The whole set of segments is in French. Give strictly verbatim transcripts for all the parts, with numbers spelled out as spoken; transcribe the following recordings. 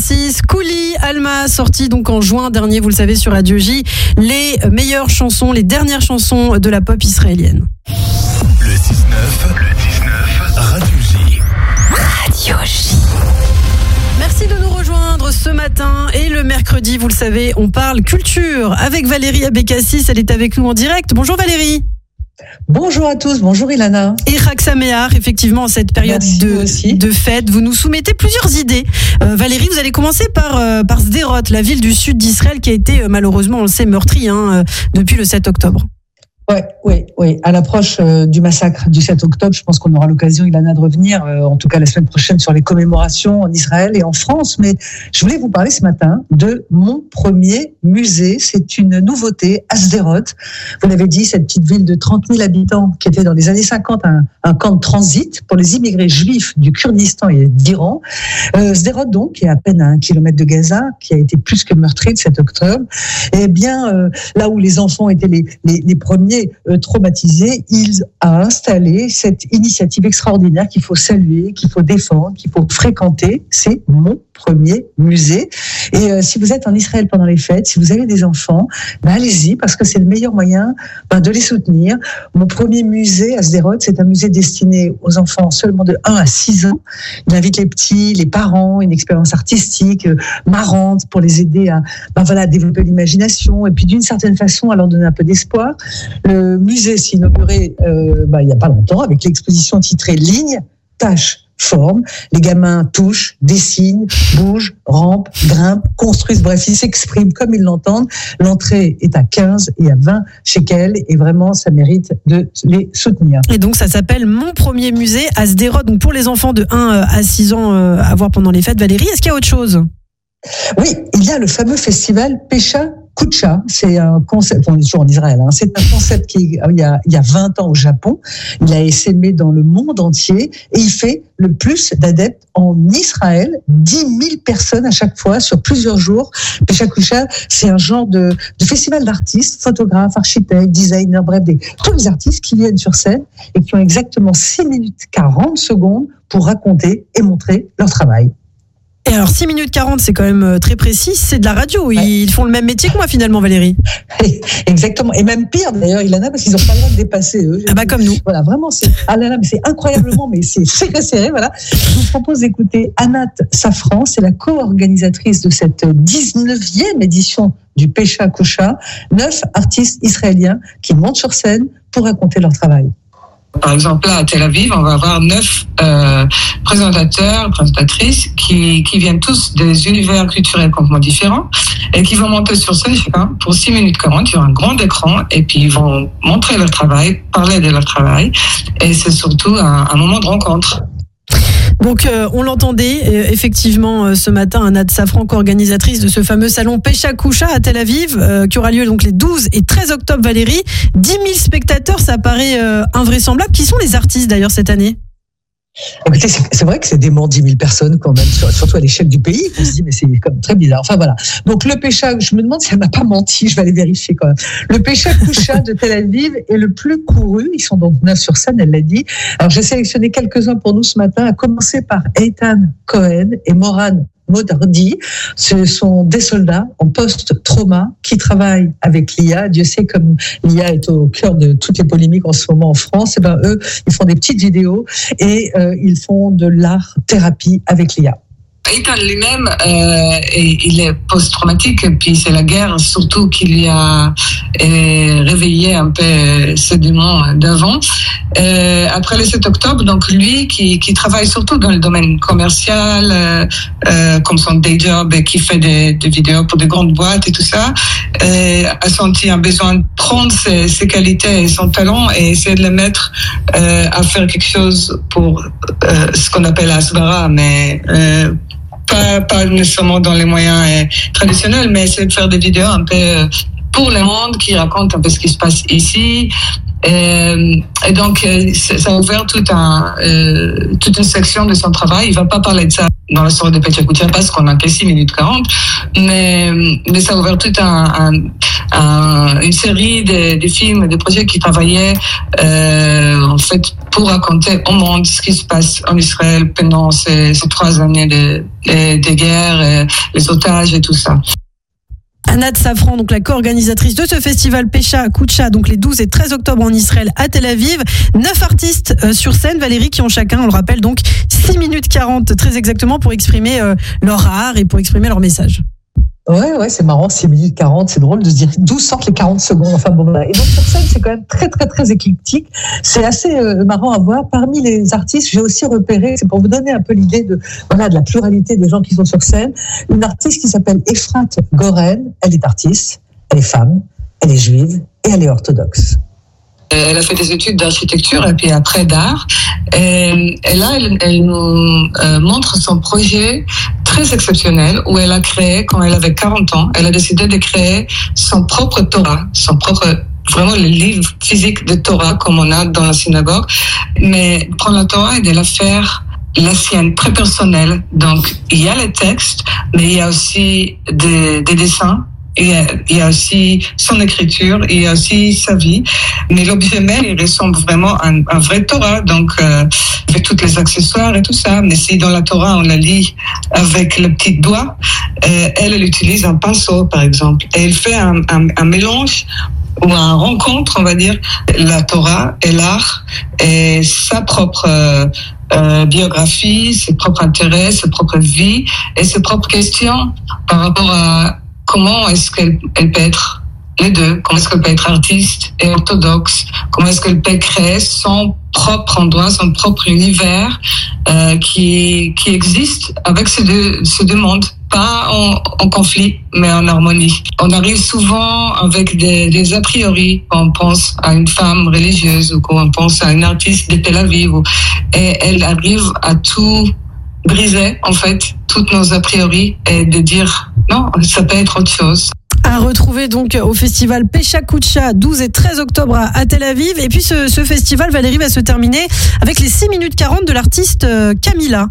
six, Kouli Alma, sorti donc en juin dernier, vous le savez, sur Radio J, les meilleures chansons, les dernières chansons de la pop israélienne. Le six neuf, le six neuf, Radio J. Radio J. Merci de nous rejoindre ce matin et le mercredi, vous le savez, on parle culture avec Valérie Abécassis, elle est avec nous en direct. Bonjour Valérie. Bonjour à tous, bonjour Ilana. Et Chag Sameach, effectivement, en cette période de, de fête, vous nous soumettez plusieurs idées. Euh, Valérie, vous allez commencer par, euh, par Sderot, la ville du sud d'Israël qui a été euh, malheureusement, on le sait, meurtrie hein, euh, depuis le sept octobre. Ouais, oui, oui. À l'approche euh, du massacre du sept octobre, je pense qu'on aura l'occasion, Ilana, de revenir, euh, en tout cas la semaine prochaine, sur les commémorations en Israël et en France. Mais je voulais vous parler ce matin de mon premier musée. C'est une nouveauté à Sderot. Vous l'avez dit, cette petite ville de trente mille habitants qui était dans les années cinquante un, un camp de transit pour les immigrés juifs du Kurdistan et d'Iran. Euh, Sderot, donc, qui est à peine à un kilomètre de Gaza, qui a été plus que meurtri le sept octobre. Et bien, euh, là où les enfants étaient les, les, les premiers traumatisé, il a installé cette initiative extraordinaire qu'il faut saluer, qu'il faut défendre, qu'il faut fréquenter. C'est mon premier musée. Et euh, si vous êtes en Israël pendant les fêtes, si vous avez des enfants, ben allez-y, parce que c'est le meilleur moyen ben, de les soutenir. Mon premier musée à Sderot, c'est un musée destiné aux enfants seulement de un à six ans. Il invite les petits, les parents, une expérience artistique euh, marrante pour les aider à, ben, voilà, à développer l'imagination et puis d'une certaine façon à leur donner un peu d'espoir. Le musée s'est inauguré euh, ben, il n'y a pas longtemps avec l'exposition titrée Ligne, Tâche, Forme. Les gamins touchent, dessinent, bougent, rampent, grimpent, construisent, bref, ils s'expriment comme ils l'entendent. L'entrée est à quinze et à vingt shekels et vraiment, ça mérite de les soutenir. Et donc, ça s'appelle Mon premier musée à Sderot. Donc, pour les enfants de un à six ans à voir pendant les fêtes. Valérie, est-ce qu'il y a autre chose ? Oui, il y a le fameux festival Pesha Kucha, c'est un concept, on est toujours en Israël, hein, c'est un concept qui il y a, il y a vingt ans au Japon, il a essaimé dans le monde entier et il fait le plus d'adeptes en Israël, dix mille personnes à chaque fois sur plusieurs jours. Pesha Kucha, c'est un genre de, de festival d'artistes, photographes, architectes, designers, bref, des, tous les artistes qui viennent sur scène et qui ont exactement six minutes quarante secondes pour raconter et montrer leur travail. Et alors, six minutes quarante, c'est quand même très précis, c'est de la radio. Ils ouais. font le même métier que moi, finalement, Valérie. Exactement. Et même pire, d'ailleurs, Ilana, parce qu'ils n'ont pas le droit de dépasser eux. Ah bah, comme nous. Voilà, vraiment, c'est, ah là là, mais c'est incroyablement, mais c'est serré, serré, voilà. Je vous propose d'écouter Anat Safran, c'est la co-organisatrice de cette dix-neuvième édition du Pesha Kucha. Neuf artistes israéliens qui montent sur scène pour raconter leur travail. Par exemple, là, à Tel Aviv, on va avoir neuf euh, présentateurs, présentatrices qui, qui viennent tous des univers culturels complètement différents et qui vont monter sur scène chacun pour six minutes quarante. Il y aura un grand écran et puis ils vont montrer leur travail, parler de leur travail et c'est surtout un, un moment de rencontre. Donc euh, on l'entendait euh, effectivement euh, ce matin, Anat Safran, co-organisatrice de ce fameux salon Pesha Kucha à Tel Aviv, euh, qui aura lieu donc les douze et treize octobre. Valérie, dix mille spectateurs, ça paraît euh, invraisemblable. Qui sont les artistes d'ailleurs cette année ? Écoutez, c'est, c'est vrai que c'est dément dix mille personnes quand même, surtout à l'échelle du pays. On se dit, mais c'est comme très bizarre. Enfin voilà. Donc le Pesha, je me demande si elle m'a pas menti, je vais aller vérifier quand même. Le Pesha Kucha de Tel Aviv est le plus couru. Ils sont donc neuf sur scène, elle l'a dit. Alors j'ai sélectionné quelques-uns pour nous ce matin, à commencer par Eitan Cohen et Moran Modardi. Ce sont des soldats en post-trauma qui travaillent avec l'I A. Dieu sait comme l'I A est au cœur de toutes les polémiques en ce moment en France. Et ben eux, ils font des petites vidéos et euh, ils font de l'art-thérapie avec l'I A. Eitan lui-même, euh, il est post-traumatique, et puis c'est la guerre surtout qui lui a euh, réveillé un peu ce démon d'avant. Euh, après le sept octobre, donc lui qui, qui travaille surtout dans le domaine commercial, euh, euh, comme son day job, et qui fait des, des vidéos pour des grandes boîtes et tout ça, euh, a senti un besoin de prendre ses, ses qualités et son talent et essayer de les mettre euh, à faire quelque chose pour euh, ce qu'on appelle Asbara, mais euh, Pas, pas nécessairement dans les moyens euh, traditionnels, mais essayer de faire des vidéos un peu euh, pour le monde qui racontent un peu ce qui se passe ici. Et, et donc, euh, ça a ouvert tout un, euh, toute une section de son travail. Il va pas parler de ça dans la soirée de Pesha Kucha parce qu'on a que six minutes quarante, mais, mais ça a ouvert tout un, un, un, une série de, de films, de projets qui travaillaient euh, en fait pour raconter au monde ce qui se passe en Israël pendant ces, ces trois années de, de, de guerre, les otages et tout ça. Anat Safran, donc la co-organisatrice de ce festival Pesha Koucha, donc les douze et treize octobre en Israël à Tel Aviv. Neuf artistes euh, sur scène, Valérie, qui ont chacun, on le rappelle, donc six minutes quarante très exactement pour exprimer euh, leur art et pour exprimer leur message. Ouais, ouais, c'est marrant, six minutes quarante, c'est drôle de se dire d'où sortent les quarante secondes. Enfin bon, voilà. Et donc sur scène, c'est quand même très, très, très éclectique. C'est assez euh, marrant à voir. Parmi les artistes, j'ai aussi repéré, c'est pour vous donner un peu l'idée de, voilà, de la pluralité des gens qui sont sur scène, une artiste qui s'appelle Efrat Goren. Elle est artiste, elle est femme, elle est juive et elle est orthodoxe. Elle a fait des études d'architecture et puis après d'art. Et, et là, elle, elle nous euh, montre son projet très exceptionnel où elle a créé, quand elle avait quarante ans, elle a décidé de créer son propre Torah, son propre, vraiment le livre physique de Torah comme on a dans la synagogue, mais prendre la Torah et de la faire la sienne, très personnelle. Donc, il y a les textes, mais il y a aussi des, des dessins. Il y, a, il y a aussi son écriture, il y a aussi sa vie. Mais l'objet même, il ressemble vraiment à un, un vrai Torah, donc euh, avec tous les accessoires et tout ça. Mais si dans la Torah, on la lit avec le petit doigt, euh, elle, elle utilise un pinceau, par exemple. Et elle fait un, un, un mélange ou un rencontre, on va dire, la Torah et l'art et sa propre euh, euh, biographie, ses propres intérêts, sa propre vie et ses propres questions par rapport à comment est-ce qu'elle elle peut être les deux? Comment est-ce qu'elle peut être artiste et orthodoxe? Comment est-ce qu'elle peut créer son propre endroit, son propre univers euh, qui qui existe avec ces deux ces deux mondes, pas en, en conflit, mais en harmonie. On arrive souvent avec des, des a priori quand on pense à une femme religieuse ou quand on pense à une artiste de Tel Aviv, ou, et elle arrive à tout briser en fait, toutes nos a priori et de dire non, ça peut être autre chose. À retrouver donc au festival Pesha Koucha, douze et treize octobre à Tel Aviv. Et puis ce, ce festival, Valérie, va se terminer avec les six minutes quarante de l'artiste Camila.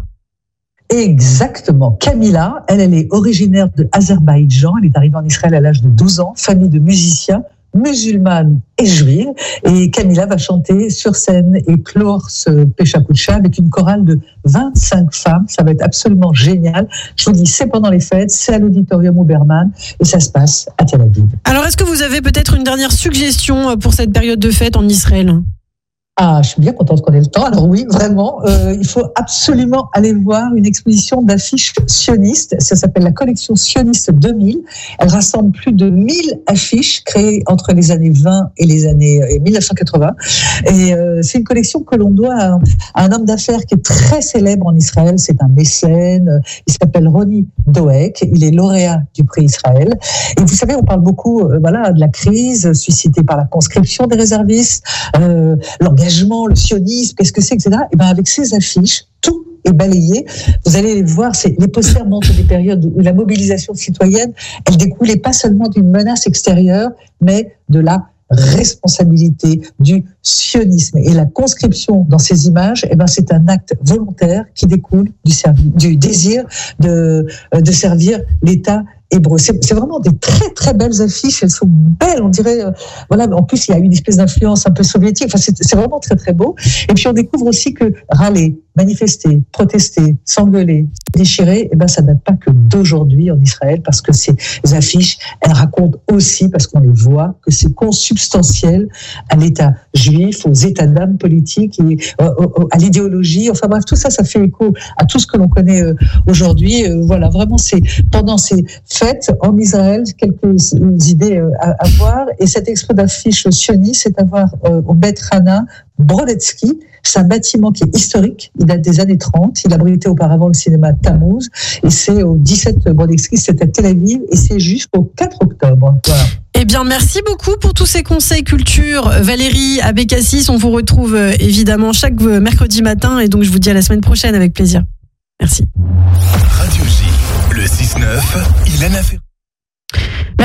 Exactement. Camila, elle, elle est originaire de Azerbaïdjan. Elle est arrivée en Israël à l'âge de douze ans, famille de musiciens, musulmane et juive. Et Camila va chanter sur scène et clore ce Pesha Koucha avec une chorale de vingt-cinq femmes. Ça va être absolument génial. Je vous dis, c'est pendant les fêtes, c'est à l'auditorium Huberman et ça se passe à Tel Aviv. Alors, est-ce que vous avez peut-être une dernière suggestion pour cette période de fête en Israël ? Ah, je suis bien contente qu'on ait le temps. Alors oui, vraiment, euh, il faut absolument aller voir une exposition d'affiches sionistes. Ça s'appelle la collection sioniste deux mille. Elle rassemble plus de mille affiches créées entre les années vingt et les années et mille neuf cent quatre-vingts. Et euh, c'est une collection que l'on doit à, à un homme d'affaires qui est très célèbre en Israël. C'est un mécène. Il s'appelle Roni Doek. Il est lauréat du prix Israël. Et vous savez, on parle beaucoup, euh, voilà, de la crise suscitée par la conscription des réservistes, euh, l'engagement, le sionisme, qu'est-ce que c'est, et cetera. Et ben avec ces affiches, tout est balayé. Vous allez les voir, c'est, les posters montrent des périodes où la mobilisation citoyenne, elle découlait pas seulement d'une menace extérieure, mais de la responsabilité du sionisme. Et la conscription dans ces images, eh ben c'est un acte volontaire qui découle du, servi- du désir de, de servir l'État hébreu. C'est, c'est vraiment des très très belles affiches. Elles sont belles, on dirait. Euh, voilà. En plus, il y a une espèce d'influence un peu soviétique. Enfin, c'est, c'est vraiment très très beau. Et puis on découvre aussi que râler, manifester, protester, s'engueuler, déchirer, eh ben ça date pas que d'aujourd'hui en Israël, parce que ces affiches, elles racontent aussi, parce qu'on les voit, que c'est consubstantiel à l'État juif, aux états d'âme politiques et euh, à l'idéologie. Enfin bref, tout ça, ça fait écho à tout ce que l'on connaît euh, aujourd'hui. Euh, voilà, vraiment, c'est pendant ces faites en Israël, quelques idées euh, à, à voir. Et cette expo d'affiches sionistes, c'est à voir euh, au Bet Hana Brodetsky. C'est un bâtiment qui est historique, il date des années trente, il abritait auparavant le cinéma Tammuz, et c'est au dix-sept Brodetsky, c'est à Tel Aviv, et c'est jusqu'au quatre octobre. Voilà. Eh bien, merci beaucoup pour tous ces conseils culture. Valérie Abécassis, on vous retrouve évidemment chaque mercredi matin, et donc je vous dis à la semaine prochaine avec plaisir. Merci. Radio J, le six neuf, Ilana Ferrand.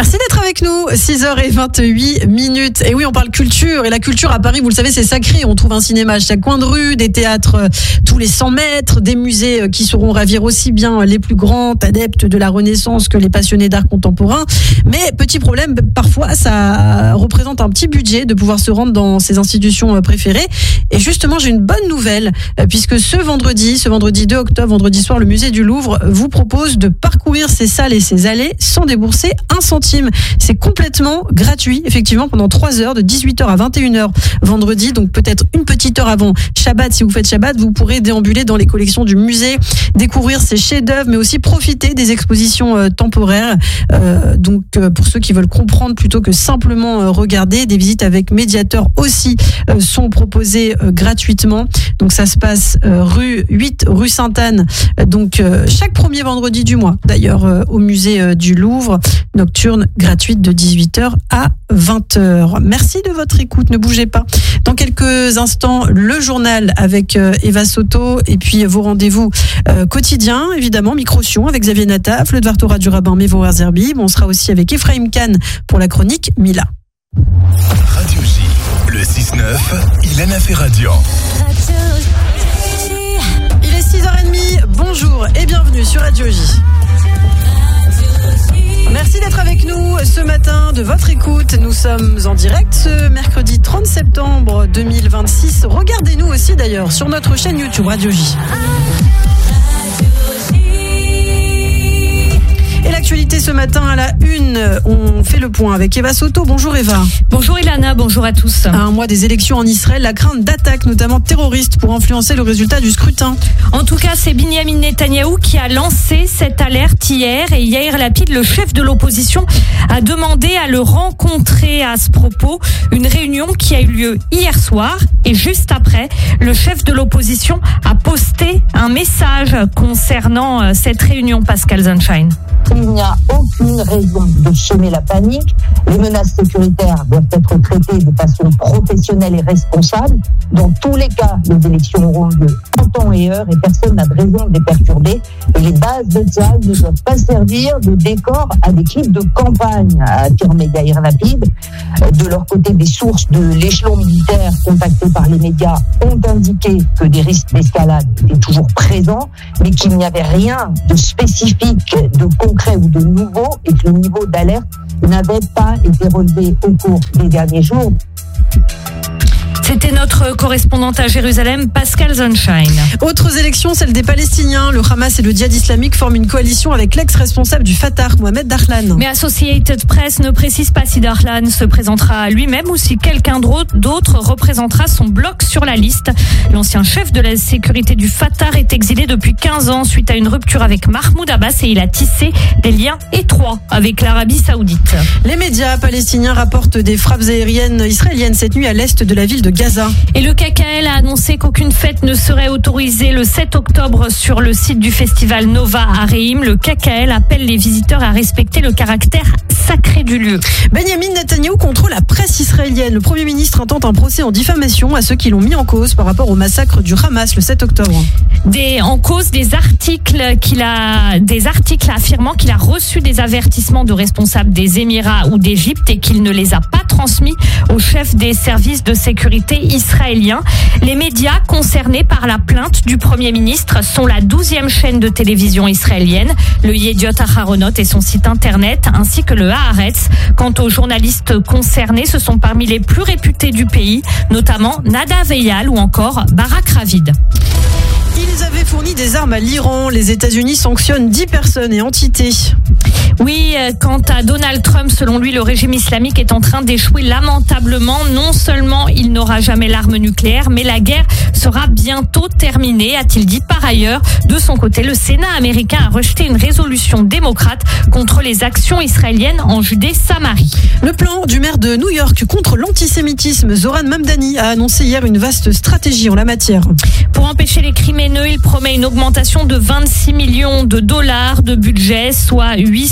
Merci d'être avec nous, six heures vingt-huit minutes. Et oui, on parle culture. Et la culture à Paris, vous le savez, c'est sacré. On trouve un cinéma à chaque coin de rue, des théâtres tous les cent mètres, des musées qui sauront ravir aussi bien les plus grands adeptes de la Renaissance que les passionnés d'art contemporain. Mais petit problème, parfois, ça représente un petit budget de pouvoir se rendre dans ces institutions préférées. Et justement, j'ai une bonne nouvelle, puisque ce vendredi, ce vendredi deux octobre, vendredi soir, le musée du Louvre vous propose de parcourir ces salles et ces allées sans débourser un centime. C'est complètement gratuit, effectivement, pendant trois heures, de dix-huit heures à vingt et une heures vendredi. Donc peut-être une petite heure avant Shabbat. Si vous faites Shabbat, vous pourrez déambuler dans les collections du musée, découvrir ses chefs-d'œuvre, mais aussi profiter des expositions euh, temporaires. Euh, donc euh, pour ceux qui veulent comprendre plutôt que simplement euh, regarder, des visites avec médiateur aussi euh, sont proposées euh, gratuitement. Donc ça se passe euh, rue huit, rue Sainte-Anne. Donc euh, chaque premier vendredi du mois, d'ailleurs euh, au musée euh, du Louvre, nocturne gratuite de dix-huit heures à vingt heures. Merci de votre écoute, ne bougez pas. Dans quelques instants, le journal avec euh, Eva Soto et puis vos rendez-vous euh, quotidiens, évidemment, Microsion avec Xavier Nataf, le Dvartora du Rabbin Mevo Herzerbi. On sera aussi avec Ephraim Kahn pour la chronique Mila. Radio J, le six neuf, Ilana Ferradian. Il est six heures trente, bonjour et bienvenue sur Radio J. Merci d'être avec nous ce matin, de votre écoute. Nous sommes en direct ce mercredi trente septembre deux mille vingt-six. Regardez-nous aussi d'ailleurs sur notre chaîne YouTube Radio J. Et l'actualité ce matin à la une, on fait le point avec Eva Soto. Bonjour Eva. Bonjour Ilana, bonjour à tous. À un mois des élections en Israël, la crainte d'attaques, notamment terroristes, pour influencer le résultat du scrutin. En tout cas, c'est Binyamin Netanyahou qui a lancé cette alerte hier. Et Yair Lapid, le chef de l'opposition, a demandé à le rencontrer à ce propos. Une réunion qui a eu lieu hier soir. Et juste après, le chef de l'opposition a posté un message concernant cette réunion, Pascal Sunshine. Il n'y a aucune raison de semer la panique. Les menaces sécuritaires doivent être traitées de façon professionnelle et responsable. Dans tous les cas, les élections auront lieu en temps et heure et personne n'a de raison de les perturber. Et les bases de Tzahal ne doivent pas servir de décor à des clips de campagne, a affirmé Yair Lapid. De leur côté, des sources de l'échelon militaire contactées par les médias ont indiqué que des risques d'escalade étaient toujours présents, mais qu'il n'y avait rien de spécifique, de concret ou de nouveau, et que le niveau d'alerte n'avait pas été relevé au cours des derniers jours. C'était notre correspondante à Jérusalem, Pascal Sunshine. Autres élections, celle des Palestiniens. Le Hamas et le djihad islamique forment une coalition avec l'ex-responsable du Fatah, Mohamed Dahlan. Mais Associated Press ne précise pas si Dahlan se présentera lui-même ou si quelqu'un d'autre représentera son bloc sur la liste. L'ancien chef de la sécurité du Fatah est exilé depuis quinze ans suite à une rupture avec Mahmoud Abbas et il a tissé des liens étroits avec l'Arabie Saoudite. Les médias palestiniens rapportent des frappes aériennes israéliennes cette nuit à l'est de la ville de Gaza. Et le K K L a annoncé qu'aucune fête ne serait autorisée le sept octobre sur le site du festival Nova à Reim. Le K K L appelle les visiteurs à respecter le caractère sacré du lieu. Benjamin Netanyahou contrôle la presse israélienne. Le Premier ministre intente un procès en diffamation à ceux qui l'ont mis en cause par rapport au massacre du Hamas le sept octobre. Des, en cause des articles qu'il a, des articles affirmant qu'il a reçu des avertissements de responsables des Émirats ou d'Égypte et qu'il ne les a pas transmis au chef des services de sécurité israéliens. Les médias concernés par la plainte du Premier ministre sont la douzième chaîne de télévision israélienne, le Yediot Aharonot et son site internet, ainsi que le Haaretz. Quant aux journalistes concernés, ce sont parmi les plus réputés du pays, notamment Nadav Eyal ou encore Barak Ravid. Ils avaient fourni des armes à l'Iran. Les États-Unis sanctionnent dix personnes et entités. Oui, quant à Donald Trump, selon lui, le régime islamique est en train d'échouer lamentablement. Non seulement il n'aura jamais l'arme nucléaire, mais la guerre sera bientôt terminée, a-t-il dit. Par ailleurs, de son côté, le Sénat américain a rejeté une résolution démocrate contre les actions israéliennes en Judée-Samarie. Le plan du maire de New York contre l'antisémitisme, Zoran Mamdani, a annoncé hier une vaste stratégie en la matière. Pour empêcher les crimes haineux, il promet une augmentation de vingt-six millions de dollars de budget, soit huit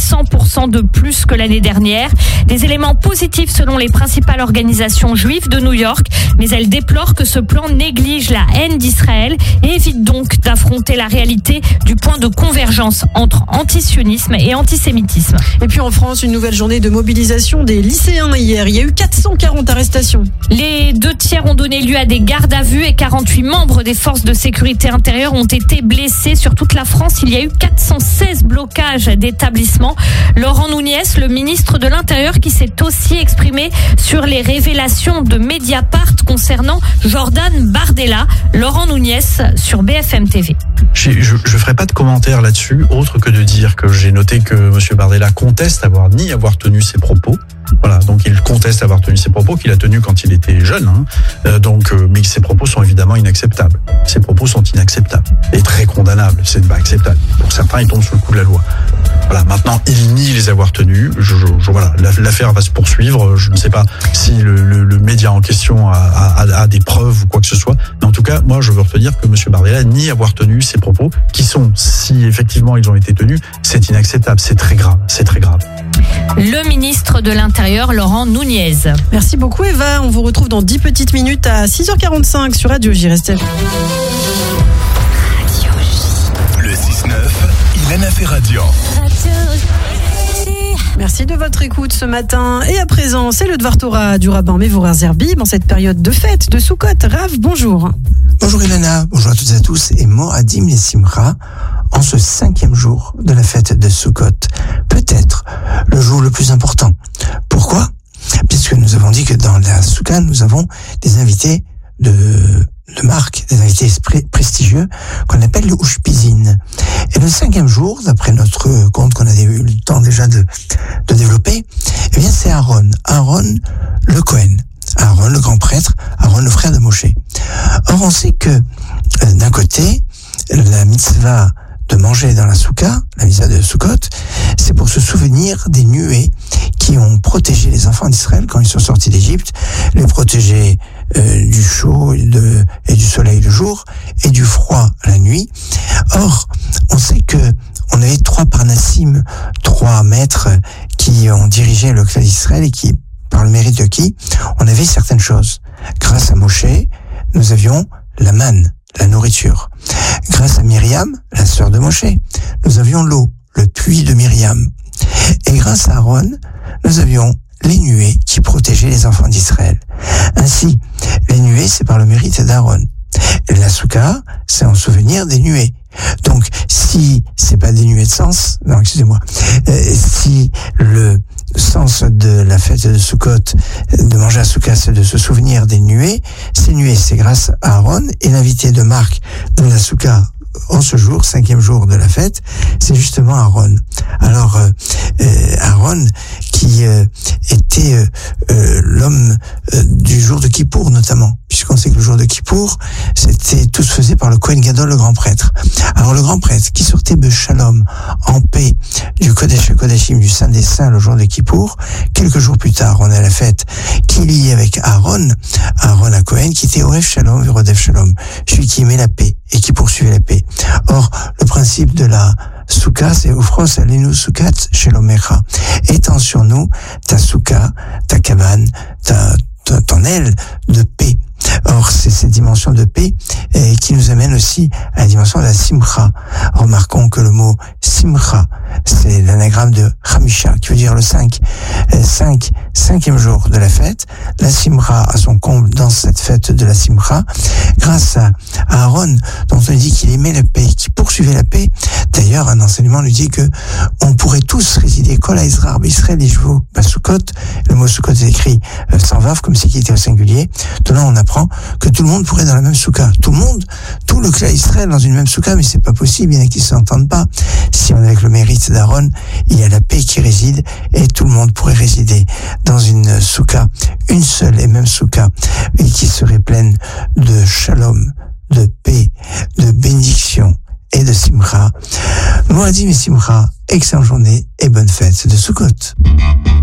cent pour cent de plus que l'année dernière. Des éléments positifs selon les principales organisations juives de New York, mais elle déplore que ce plan néglige la haine d'Israël et évite donc d'affronter la réalité du point de convergence entre antisionisme et antisémitisme. Et puis en France, une nouvelle journée de mobilisation des lycéens hier. Il y a eu quatre cent quarante arrestations. Les deux tiers ont donné lieu à des gardes à vue et quarante-huit membres des forces de sécurité intérieure ont été blessés. Sur toute la France, il y a eu quatre cent seize blocages d'établissements. Laurent Nunez, le ministre de l'Intérieur, qui s'est aussi exprimé sur les révélations de Mediapart concernant Jordan Bardella. Laurent Nunez sur B F M T V. Je ne ferai pas de commentaire là-dessus, autre que de dire que j'ai noté que M. Bardella conteste avoir ni avoir tenu ses propos. Voilà, donc il conteste avoir tenu ses propos qu'il a tenus quand il était jeune. Hein. Euh, donc, euh, mais ses propos sont évidemment inacceptables. Ses propos sont inacceptables et très condamnables. C'est pas acceptable. Pour certains, ils tombent sous le coup de la loi. Voilà. Maintenant, il nie les avoir tenus. Je, je, je, voilà, l'affaire va se poursuivre. Je ne sais pas si le, le, le média en question a, a, a des preuves ou quoi que ce soit. Mais en tout cas, moi, je veux retenir que M. Bardella nie avoir tenu ses propos, qui sont, si effectivement ils ont été tenus, c'est inacceptable. C'est très grave. C'est très grave. Le ministre de l'Intérieur, Laurent Nunez. Merci beaucoup Eva, on vous retrouve dans dix petites minutes à six heures quarante-cinq sur Radio J. Restez. Le six neuf, Ilana Ferradian. Merci de votre écoute ce matin. Et à présent, c'est le Dvar Torah du rabbin Mevorach Zerbib en cette période de fête de Sukkot. Rav, bonjour. Bonjour Ilana, bonjour à toutes et à tous. Et Moadim les Simcha, en ce cinquième jour de la fête de Sukkot, peut-être le jour le plus important. Pourquoi ? Puisque nous avons dit que dans la Soukha, nous avons des invités de, de marque, des invités pré- prestigieux, qu'on appelle le Ushpizin. Et le cinquième jour, d'après notre compte qu'on a eu le temps déjà de, de développer, eh bien c'est Aaron. Aaron, le Kohen. Aaron, le grand prêtre. Aaron, le frère de Moshe. Or, on sait que, euh, d'un côté, la mitzvah de manger dans la soukha, la mitzvah de Sukkot, c'est pour se souvenir des nuées qui ont protégé les enfants d'Israël quand ils sont sortis d'Égypte, les protéger euh, du chaud et, de, et du soleil le jour et du froid la nuit. Or, on sait que on avait trois parnassim, trois maîtres qui ont dirigé le clan d'Israël et qui, par le mérite de qui, on avait certaines choses. Grâce à Moshe, nous avions la manne, la nourriture. Grâce à Myriam, la sœur de Moshe, nous avions l'eau, le puits de Myriam. Et grâce à Aaron, nous avions les nuées qui protégeaient les enfants d'Israël. Ainsi, les nuées, c'est par le mérite d'Aaron. Et la soukha, c'est en souvenir des nuées. Donc, si c'est pas des nuées de sens, non, excusez-moi, euh, si le sens de la fête de Sukkot, de manger à soukha, c'est de se souvenir des nuées, ces nuées, c'est grâce à Aaron, et l'invité de Marc de la soukha en ce jour, cinquième jour de la fête, c'est justement Aaron. Alors, euh, euh, Aaron, qui euh, était euh, euh, l'homme euh, du jour de Kippour notamment, puisqu'on sait que le jour de Kippour, c'était tout se faisait par le Kohen Gadol, le grand prêtre. Alors le grand prêtre qui sortait de Shalom, en paix, du Kodesh Kodashim, du Saint des Saints, le jour de Kippour, quelques jours plus tard, on a la fête qui lie avec Aaron, Aaron à Kohen, qui était Oref Shalom, Rodef Shalom, celui qui aimait la paix et qui poursuivait la paix. Or, le principe de la soukha, c'est Ufros alenu soukhat shelomecha. Étends sur nous ta soukha, ta cabane, ta, ta, ton aile de paix. Or, c'est cette dimension de paix eh, qui nous amène aussi à la dimension de la simcha. Remarquons que le mot simcha, c'est l'anagramme de Hamisha, qui veut dire le cinq, eh, cinq, cinquième jour de la fête. La simcha a son comble dans cette fête de la simcha, grâce à Aaron, dont on dit qu'il aimait la paix, qui poursuivait la paix. D'ailleurs, un enseignement nous dit que on pourrait tous résider kol ha'Israël Israël yishvu basukot. Le mot sukot est écrit euh, sans vav, comme si qui était au singulier. De là, on apprend que tout le monde pourrait dans la même soukha. Tout le monde, tout le clan Israël dans une même soukha, mais c'est pas possible, il y en a qui s'entendent pas. Si on est avec le mérite d'Aaron, il y a la paix qui réside et tout le monde pourrait résider dans une soukha, une seule et même soukha, et qui serait pleine de shalom, de paix, de bénédiction et de simcha. Moadim et simcha, excellente journée et bonne fête de Sukkot.